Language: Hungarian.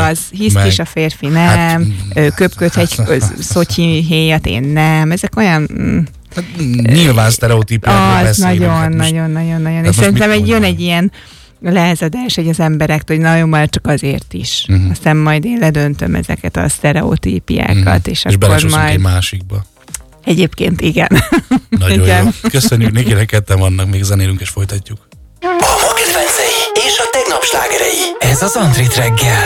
az, hisztis a férfi nem, köpködhet Szotyi héjat, én nem. Ezek olyan... Nyilván sztereotípiákról beszélünk. Nagyon. És szerintem jön egy ilyen lehezedés, hogy az emberek, hogy nagyon már csak azért is. Aztán majd én ledöntöm ezeket a sztereotípiákat, és akkor majd... egy másikba. Egyébként igen. Nagyon igen. Jó. Köszönjük, Nikinek, ketten vannak, még zenélünk és folytatjuk. A ma kedvencei és a tegnap slágerei. Ez az Andrit reggel.